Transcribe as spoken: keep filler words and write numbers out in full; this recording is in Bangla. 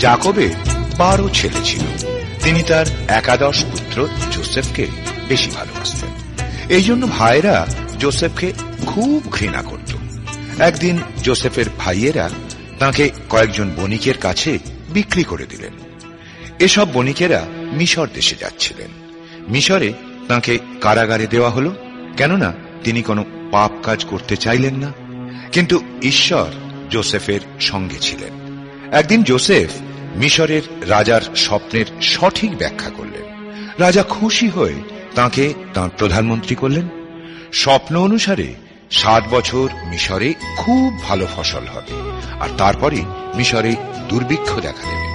যাকবের বারো ছেলে ছিল। তিনি তার একাদশ পুত্র যোসেফকে বেশি ভালোবাসতেন। এই জন্য ভাইয়েরা যোসেফকে খুব ঘৃণা করত। একদিন যোসেফের ভাইয়েরা তাঁকে কয়েকজন বণিকের কাছে বিক্রি করে দিলেন। এসব বণিকেরা মিশর দেশে যাচ্ছিলেন। মিশরে তাঁকে কারাগারে দেওয়া হল, কেননা তিনি কোনো পাপ কাজ করতে চাইলেন না। কিন্তু ঈশ্বর যোসেফের সঙ্গে ছিলেন। একদিন যোসেফ মিশরের রাজার স্বপ্নের সঠিক ব্যাখ্যা করলেন। রাজা খুশি হয়ে তাঁকে তাঁর প্রধানমন্ত্রী করলেন। স্বপ্ন অনুসারে ষাট বছর মিশরে খুব ভালো ফসল হবে, আর তারপরে মিশরে দুর্ভিক্ষ দেখা দেবে।